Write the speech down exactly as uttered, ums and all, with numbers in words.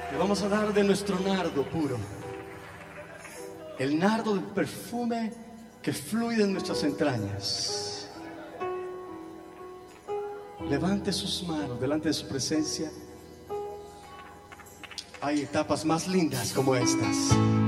Le vamos a dar de nuestro nardo puro, el nardo del perfume que fluye en nuestras entrañas. Levante sus manos delante de su presencia. Hay etapas más lindas como estas.